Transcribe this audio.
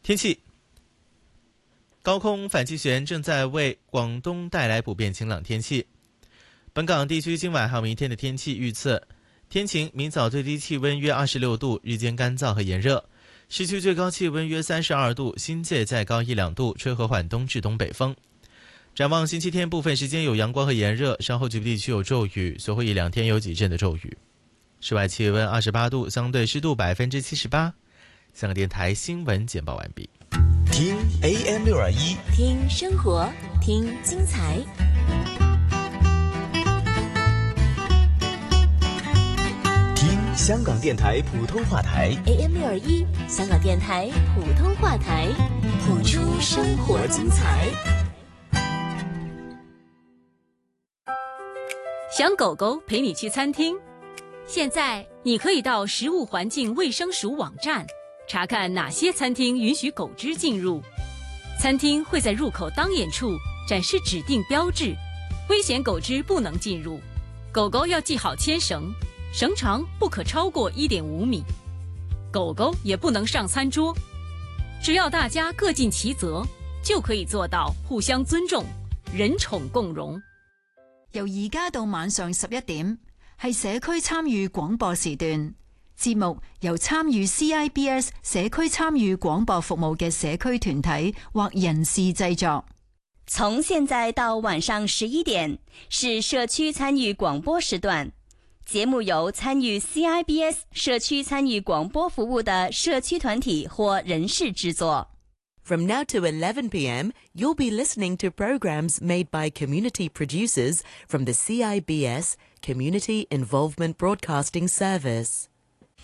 天气，高空反气旋正在为广东带来普遍晴朗天气。本港地区今晚还有明天的天气预测：天晴，明早最低气温约26度，日间干燥和炎热，市区最高气温约32度，新界再高1-2度，吹和缓东至东北风。展望星期天，部分时间有阳光和炎热，稍后局部地区有骤雨，随后1-2天有几阵的骤雨。室外气温28度，相对湿度78%。香港电台新闻简报完毕。 听 AM621， 听生活，听精彩。 听香港电台普通话台 AM621，香港电台普通话台，谱出生活精彩。 想狗狗陪你去餐厅？现在你可以到食物环境卫生署网站查看哪些餐厅允许狗只进入。餐厅会在入口当眼处展示指定标志，危险狗只不能进入。狗狗要系好牵绳，绳长不可超过1.5米。狗狗也不能上餐桌。只要大家各尽其责，就可以做到互相尊重，人寵共融。 由而家到晚上11點，係社區參與廣播時段。節目由參與 CIBS 社區參與廣播服務嘅社區團體或人士製作。 從現在到晚上11點是社區參與廣播時段，節目由參與 CIBS 社區參與廣播服務的社區團體或人士製作。 From now to 11 p.m., you'll be listening to programs made by community producers from the CIBS Community Involvement Broadcasting Service.